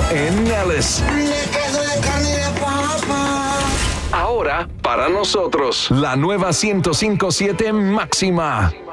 en Nellis. Le queso de carne y de papa. Ahora, para nosotros, la nueva 105.7 máxima.